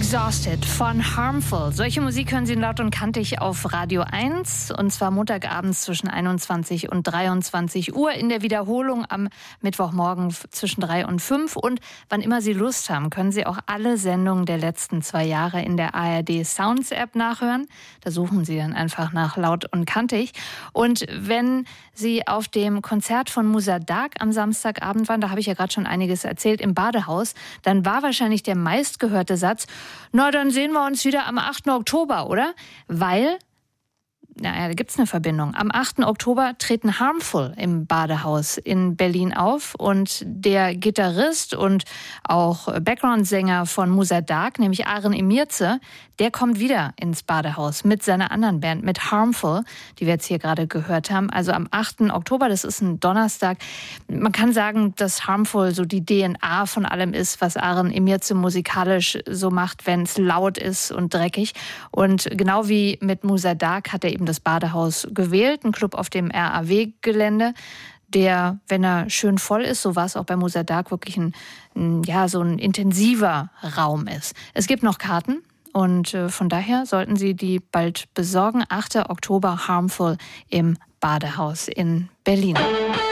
Exhausted von Harmful. Solche Musik hören Sie laut und kantig auf Radio 1 und zwar montagabends zwischen 21 und 23 Uhr in der Wiederholung am Mittwochmorgen zwischen 3 und 5 und wann immer Sie Lust haben, können Sie auch alle Sendungen der letzten 2 Jahre in der ARD Sounds App nachhören. Da suchen Sie dann einfach nach laut und kantig und wenn Sie auf dem Konzert von Musa Dagh am Samstagabend waren, da habe ich ja gerade schon einiges erzählt, im Badehaus, dann war wahrscheinlich der meistgehörte Satz: Na, dann sehen wir uns wieder am 8. Oktober, oder? Weil, naja, da gibt's eine Verbindung. Am 8. Oktober treten Harmful im Badehaus in Berlin auf und der Gitarrist und auch Background-Sänger von Musa Dagh, nämlich Aren Emirze, der kommt wieder ins Badehaus mit seiner anderen Band, mit Harmful, die wir jetzt hier gerade gehört haben. Also am 8. Oktober, das ist ein Donnerstag. Man kann sagen, dass Harmful so die DNA von allem ist, was Aren Emirze musikalisch so macht, wenn es laut ist und dreckig. Und genau wie mit Musa Dagh hat er eben das Badehaus gewählt, ein Club auf dem RAW-Gelände, der, wenn er schön voll ist, so war es auch bei Musa Dagh, wirklich so ein intensiver Raum ist. Es gibt noch Karten. Und von daher sollten Sie die bald besorgen. 8. Oktober Harmful im Badehaus in Berlin.